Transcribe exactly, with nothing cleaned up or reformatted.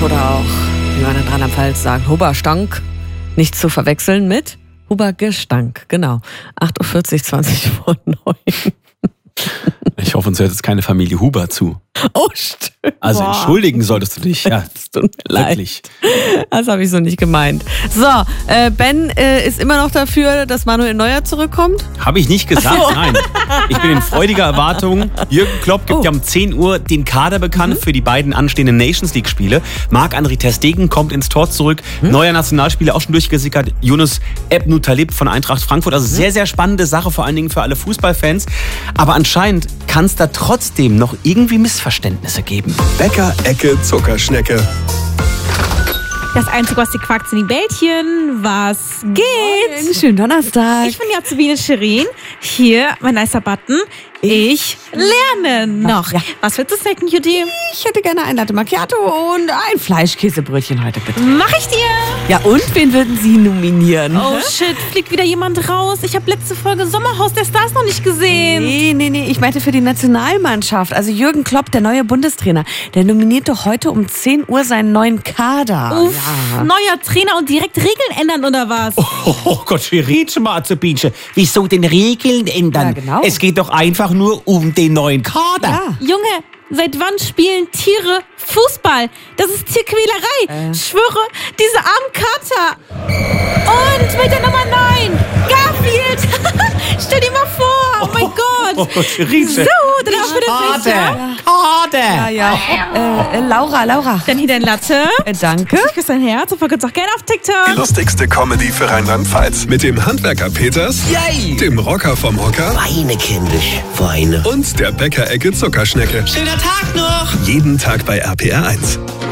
oder auch, wie man in Rheinland-Pfalz sagt, Huberstank. Nicht zu verwechseln mit Hubergestank. Genau. acht Uhr vierzig, zwanzig vor neun. Ich hoffe, uns hört jetzt keine Familie Huber zu. Oh, stimmt. Also Boah. entschuldigen solltest du dich. Ja, das tut mir leid. wirklich. Das habe ich so nicht gemeint. So, äh, Ben äh, ist immer noch dafür, dass Manuel Neuer zurückkommt. Habe ich nicht gesagt, so. Nein. Ich bin in freudiger Erwartung. Jürgen Klopp gibt oh. ja um zehn Uhr den Kader bekannt mhm. für die beiden anstehenden Nations League Spiele. Marc-André ter Stegen kommt ins Tor zurück. Mhm. Neuer Nationalspieler auch schon durchgesickert. Yunus Ebn Talib von Eintracht Frankfurt. Also mhm. sehr, sehr spannende Sache, vor allen Dingen für alle Fußballfans. Aber anscheinend kann es da trotzdem noch irgendwie Missverständnisse geben. Bäcker, Ecke, Zuckerschnecke. Das Einzige, was die quackt, sind die Bällchen. Was geht? Moin, schönen Donnerstag. Ich bin die Azubine Shirin. Hier, mein nicer Button. Ich lerne noch. Ja. Was willst du snacken, Judy? Ich hätte gerne ein Latte Macchiato und ein Fleischkäsebrötchen heute, bitte. Mach ich dir. Ja, und wen würden Sie nominieren? Oh shit, fliegt wieder jemand raus. Ich habe letzte Folge Sommerhaus der Stars noch nicht gesehen. Nee, nee, nee, ich meinte für die Nationalmannschaft. Also Jürgen Klopp, der neue Bundestrainer, der nominiert doch heute um zehn Uhr seinen neuen Kader. Uff, ja. Neuer Trainer und direkt Regeln ändern, oder was? Oh, oh Gott, Shirin, mal Azubinchen. Wieso denn Regeln ändern? Ja, genau. Es geht doch einfach nur um den neuen Kader. Ja. Junge, seit wann spielen Tiere Fußball? Das ist Tierquälerei. Äh. Ich schwöre, diese armen Kater. Und mit der Nummer neun, Garfield. Stell dir mal vor, oh mein oh, Gott. Oh, Shirin. So, dann haben wir das Kader. Kader. Ja, ja. Äh, äh, Laura, Laura. Dann hier dein Latte. Äh, danke. Ich küsse dein Herz und folgt uns auch gerne auf TikTok. Die lustigste Comedy für Rheinland-Pfalz. Mit dem Handwerker Peters, Yay. dem Rocker vom Hocker Weine, kindisch, Weine. und der Bäcker-Ecke Zuckerschnecke. Schöner Tag noch. Jeden Tag bei R P R eins.